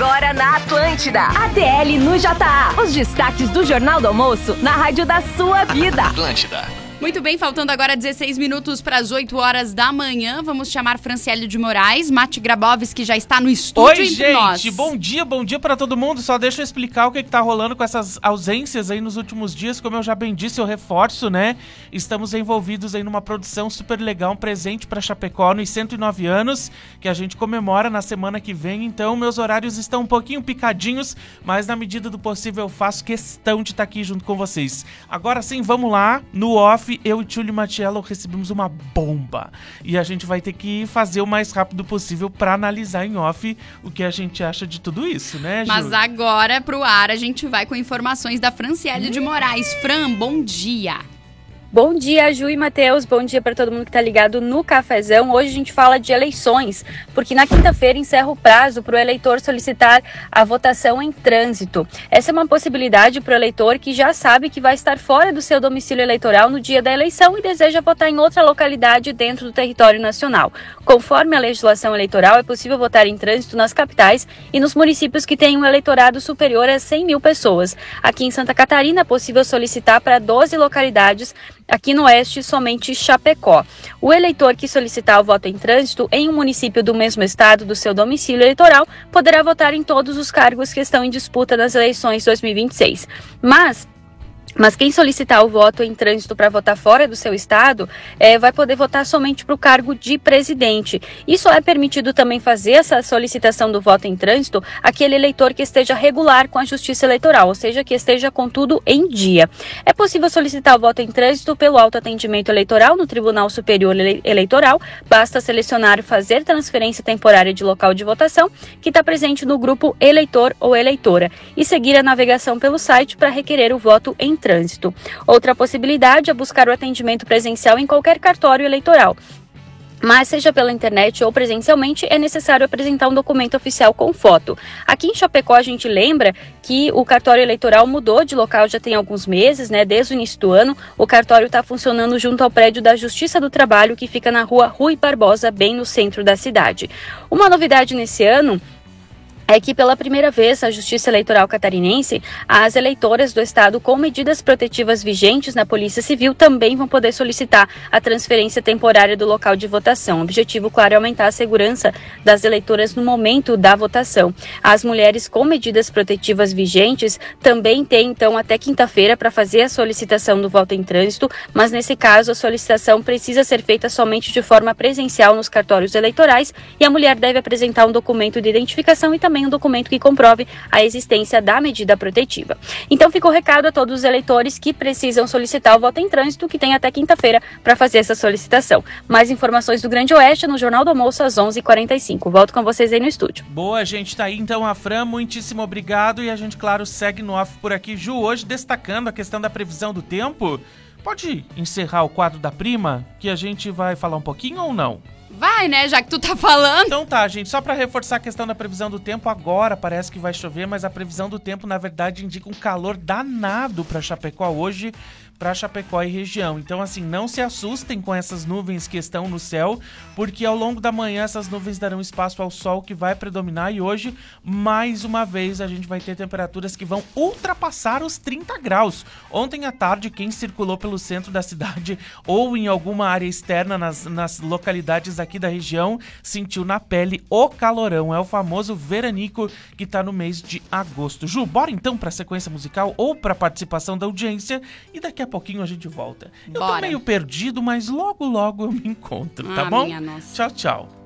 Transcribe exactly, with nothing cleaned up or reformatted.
agora na Atlântida. A D L no J A. Os destaques do Jornal do Almoço na rádio da sua vida. Atlântida. Muito bem, faltando agora dezesseis minutos para as oito horas da manhã, vamos chamar Franciele de Moraes, Mate Grabowski já está no estúdio. Oi, entre gente, nós. bom dia, bom dia para todo mundo. Só deixa eu explicar o que, que tá rolando com essas ausências aí nos últimos dias. Como eu já bem disse, eu reforço, né? Estamos envolvidos aí numa produção super legal, um presente para Chapecó nos cento e nove anos, que a gente comemora na semana que vem. Então, meus horários estão um pouquinho picadinhos, mas na medida do possível eu faço questão de estar aqui junto com vocês. Agora sim, vamos lá, no off. Eu e Tchuli Matiello recebemos uma bomba e a gente vai ter que fazer o mais rápido possível para analisar em off o que a gente acha de tudo isso, né, Ju? Mas agora, pro ar, a gente vai com informações da Franciele hum. de Moraes. Fran, bom dia. Bom dia, Ju e Matheus. Bom dia para todo mundo que tá ligado no Cafezão. Hoje a gente fala de eleições, porque na quinta-feira encerra o prazo para o eleitor solicitar a votação em trânsito. Essa é uma possibilidade para o eleitor que já sabe que vai estar fora do seu domicílio eleitoral no dia da eleição e deseja votar em outra localidade dentro do território nacional. Conforme a legislação eleitoral, é possível votar em trânsito nas capitais e nos municípios que têm um eleitorado superior a cem mil pessoas. Aqui em Santa Catarina é possível solicitar para doze localidades. Aqui no Oeste, somente Chapecó. O eleitor que solicitar o voto em trânsito em um município do mesmo estado do seu domicílio eleitoral poderá votar em todos os cargos que estão em disputa nas eleições dois mil e vinte e seis. Mas... Mas quem solicitar o voto em trânsito para votar fora do seu estado é, vai poder votar somente para o cargo de presidente. E só é permitido também fazer essa solicitação do voto em trânsito aquele eleitor que esteja regular com a Justiça Eleitoral, ou seja, que esteja com tudo em dia. É possível solicitar o voto em trânsito pelo autoatendimento eleitoral no Tribunal Superior Ele- Eleitoral. Basta selecionar fazer transferência temporária de local de votação, que está presente no grupo eleitor ou eleitora, e seguir a navegação pelo site para requerer o voto em trânsito. Outra possibilidade é buscar o atendimento presencial em qualquer cartório eleitoral. Mas, seja pela internet ou presencialmente, é necessário apresentar um documento oficial com foto. Aqui em Chapecó, a gente lembra que o cartório eleitoral mudou de local já tem alguns meses, né? Desde o início do ano, o cartório está funcionando junto ao prédio da Justiça do Trabalho, que fica na rua Rui Barbosa, bem no centro da cidade. Uma novidade nesse ano é que pela primeira vez a Justiça Eleitoral Catarinense, as eleitoras do estado com medidas protetivas vigentes na Polícia Civil também vão poder solicitar a transferência temporária do local de votação. O objetivo, claro, é aumentar a segurança das eleitoras no momento da votação. As mulheres com medidas protetivas vigentes também têm, então, até quinta-feira para fazer a solicitação do voto em trânsito, mas nesse caso a solicitação precisa ser feita somente de forma presencial nos cartórios eleitorais e a mulher deve apresentar um documento de identificação e também um documento que comprove a existência da medida protetiva. Então fica o recado a todos os eleitores que precisam solicitar o voto em trânsito, que tem até quinta-feira para fazer essa solicitação. Mais informações do Grande Oeste no Jornal do Almoço às onze e quarenta e cinco. Volto com vocês aí no estúdio. Boa, gente, tá aí então a Fran, muitíssimo obrigado e a gente, claro, segue no off por aqui. Ju, hoje destacando a questão da previsão do tempo, pode encerrar o quadro da prima, que a gente vai falar um pouquinho ou não? Vai, né, já que tu tá falando. Então tá, gente, só pra reforçar a questão da previsão do tempo, agora parece que vai chover, mas a previsão do tempo, na verdade, indica um calor danado pra Chapecó hoje, pra Chapecó e região. Então, assim, não se assustem com essas nuvens que estão no céu, porque ao longo da manhã essas nuvens darão espaço ao sol que vai predominar e hoje, mais uma vez, a gente vai ter temperaturas que vão ultrapassar os trinta graus. Ontem à tarde, quem circulou pelo centro da cidade ou em alguma área externa nas, nas localidades aqui da região, sentiu na pele o calorão. É o famoso veranico que tá no mês de agosto. Ju, bora então pra sequência musical ou pra participação da audiência e daqui a pouquinho a gente volta. Eu Bora. tô meio perdido, mas logo logo eu me encontro, tá Ah, bom? minha nossa. Tchau, tchau.